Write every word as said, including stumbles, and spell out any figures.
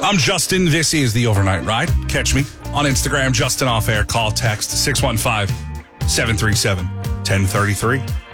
I'm Justin. This is The Overnight Ride. Catch me on Instagram, Justin Off Air. Call, text six one five, seven three seven, one oh three three.